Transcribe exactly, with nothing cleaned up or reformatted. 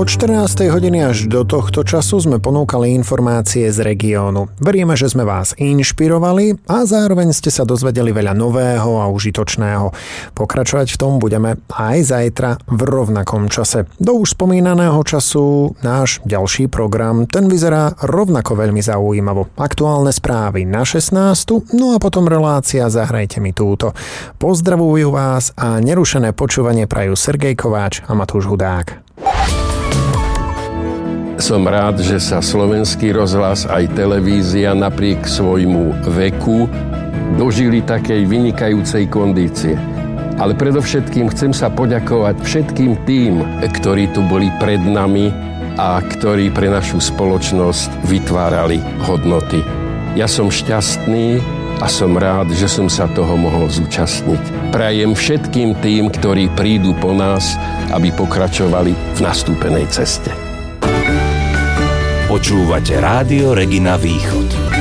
Od štrnástej hodiny až do tohto času sme ponúkali informácie z regiónu. Veríme, že sme vás inšpirovali a zároveň ste sa dozvedeli veľa nového a užitočného. Pokračovať v tom budeme aj zajtra v rovnakom čase. Do už spomínaného času náš ďalší program, ten vyzerá rovnako veľmi zaujímavo. Aktuálne správy na šestnástu, no a potom relácia Zahrajte mi túto. Pozdravujú vás a nerušené počúvanie prajú Sergej Kováč a Matúš Hudák. Som rád, že sa Slovenský rozhlas aj televízia napriek svojmu veku dožili takej vynikajúcej kondície. Ale predovšetkým chcem sa poďakovať všetkým tým, ktorí tu boli pred nami a ktorí pre našu spoločnosť vytvárali hodnoty. Ja som šťastný a som rád, že som sa toho mohol zúčastniť. Prajem všetkým tým, ktorí prídu po nás, aby pokračovali v nastúpenej ceste. Počúvate Rádio Regina Východ.